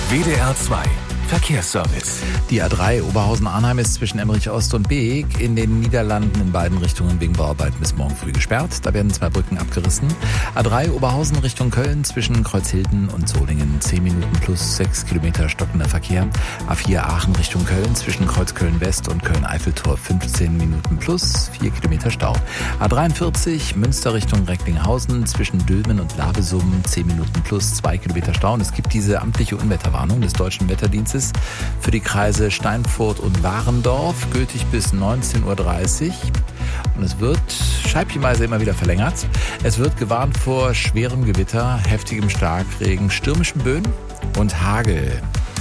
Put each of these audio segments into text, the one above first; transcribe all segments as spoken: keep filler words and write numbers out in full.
W D R zwei Verkehrsservice. Die A drei Oberhausen-Arnheim ist zwischen Emmerich Ost und Beek in den Niederlanden in beiden Richtungen wegen Bauarbeiten bis morgen früh gesperrt. Da werden zwei Brücken abgerissen. A drei Oberhausen Richtung Köln zwischen Kreuzhilden und Solingen zehn Minuten plus sechs Kilometer stockender Verkehr. A vier Aachen Richtung Köln zwischen Kreuzköln West und Köln-Eiffeltor fünfzehn Minuten plus vier Kilometer Stau. A dreiundvierzig Münster Richtung Recklinghausen zwischen Dülmen und Lavesum zehn Minuten plus zwei Kilometer Stau. Und es gibt diese amtliche Unwetterwarnung des Deutschen Wetterdienstes für die Kreise Steinfurt und Warendorf, gültig bis neunzehn Uhr dreißig. Und es wird scheibchenweise immer wieder verlängert. Es wird gewarnt vor schwerem Gewitter, heftigem Starkregen, stürmischen Böen und Hagel.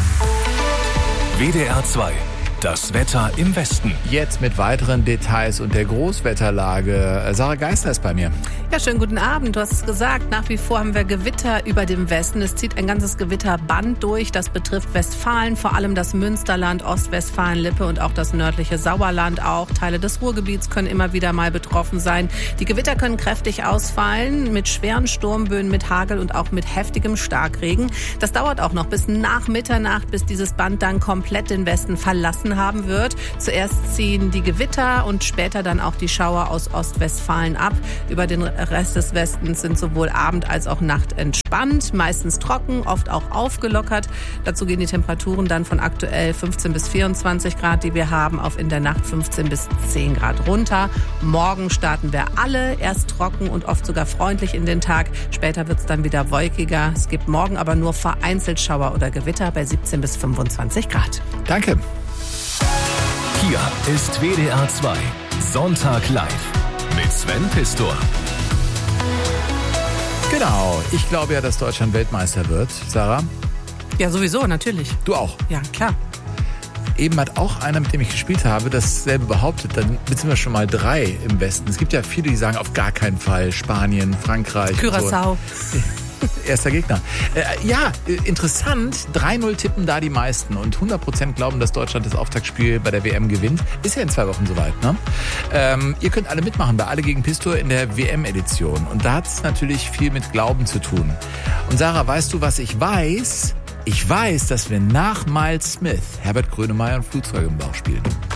W D R zwei. Das Wetter im Westen. Jetzt mit weiteren Details und der Großwetterlage. Sarah Geisler ist bei mir. Ja, schönen guten Abend. Du hast es gesagt, nach wie vor haben wir Gewitter über dem Westen. Es zieht ein ganzes Gewitterband durch. Das betrifft Westfalen, vor allem das Münsterland, Ostwestfalen-Lippe und auch das nördliche Sauerland auch. Teile des Ruhrgebiets können immer wieder mal betroffen sein. Die Gewitter können kräftig ausfallen mit schweren Sturmböen, mit Hagel und auch mit heftigem Starkregen. Das dauert auch noch bis nach Mitternacht, bis dieses Band dann komplett den Westen verlassen haben wird. Zuerst ziehen die Gewitter und später dann auch die Schauer aus Ostwestfalen ab. Über den Rest des Westens sind sowohl Abend als auch Nacht entspannt, meistens trocken, oft auch aufgelockert. Dazu gehen die Temperaturen dann von aktuell fünfzehn bis vierundzwanzig Grad, die wir haben, auf in der Nacht fünfzehn bis zehn Grad runter. Morgen starten wir alle erst trocken und oft sogar freundlich in den Tag. Später wird es dann wieder wolkiger. Es gibt morgen aber nur vereinzelt Schauer oder Gewitter bei siebzehn bis fünfundzwanzig Grad. Danke. Hier ist W D R zwei Sonntag live mit Sven Pistor. Genau, ich glaube ja, dass Deutschland Weltmeister wird. Sarah? Ja, sowieso, natürlich. Du auch? Ja, klar. Eben hat auch einer, mit dem ich gespielt habe, dasselbe behauptet. Dann sind wir schon mal drei im Westen. Es gibt ja viele, die sagen, auf gar keinen Fall Spanien, Frankreich. Curaçao. So. Erster Gegner. Äh, ja, interessant. drei null tippen da die meisten und hundert Prozent glauben, dass Deutschland das Auftaktspiel bei der W M gewinnt. Ist ja in zwei Wochen soweit, ne? Ähm, ihr könnt alle mitmachen bei Alle gegen Pistor in der W M-Edition. Und da hat es natürlich viel mit Glauben zu tun. Und Sarah, weißt du, was ich weiß? Ich weiß, dass wir nach Miles Smith Herbert Grönemeyer und Flugzeuge im Bauch spielen.